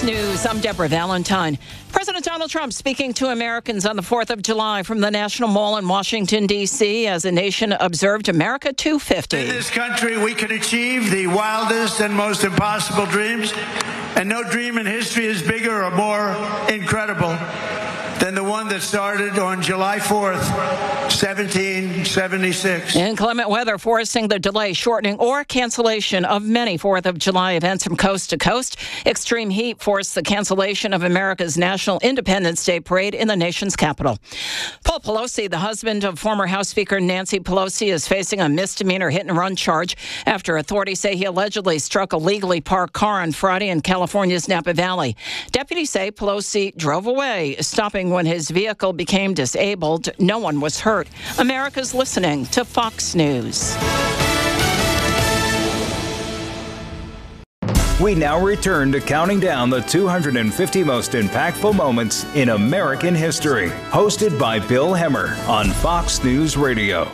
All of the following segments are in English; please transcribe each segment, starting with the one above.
News. I'm Deborah Valentine. President Donald Trump speaking to Americans on the 4th of July from the National Mall in Washington, D.C. as the nation observed America 250. In this country, we can achieve the wildest and most impossible dreams, and no dream in history is bigger or more incredible than the one that started on July 4th, 1776. Inclement weather forcing the delay, shortening, or cancellation of many 4th of July events from coast to coast. Extreme heat forced the cancellation of America's National Independence Day parade in the nation's capital. Paul Pelosi, the husband of former House Speaker Nancy Pelosi, is facing a misdemeanor hit-and-run charge after authorities say he allegedly struck a legally parked car on Friday in California's Napa Valley. Deputies say Pelosi drove away, stopping when his vehicle became disabled. No one was hurt. America's listening to Fox News. We now return to counting down the 250 most impactful moments in American history. Hosted by Bill Hemmer on Fox News Radio.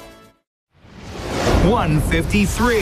153.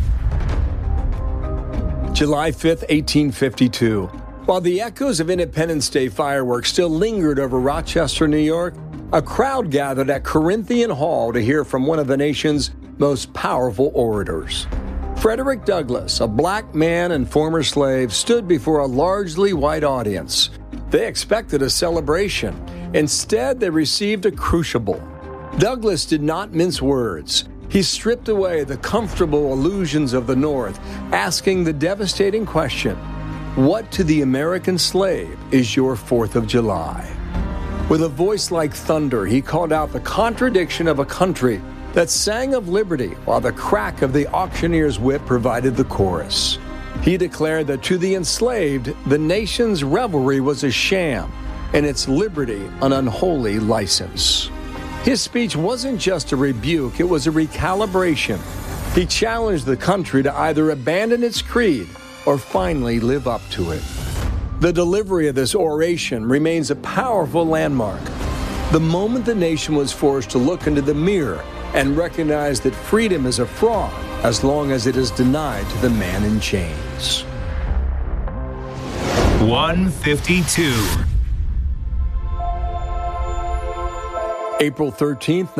July 5th, 1852. While the echoes of Independence Day fireworks still lingered over Rochester, New York, a crowd gathered at Corinthian Hall to hear from one of the nation's most powerful orators. Frederick Douglass, a black man and former slave, stood before a largely white audience. They expected a celebration. Instead, they received a crucible. Douglass did not mince words. He stripped away the comfortable illusions of the North, asking the devastating question, what to the American slave is your 4th of July? With a voice like thunder, he called out the contradiction of a country that sang of liberty while the crack of the auctioneer's whip provided the chorus. He declared that to the enslaved, the nation's revelry was a sham and its liberty an unholy license. His speech wasn't just a rebuke, it was a recalibration. He challenged the country to either abandon its creed or finally live up to it. The delivery of this oration remains a powerful landmark. The moment the nation was forced to look into the mirror and recognize that freedom is a fraud as long as it is denied to the man in chains. 152. April 13th,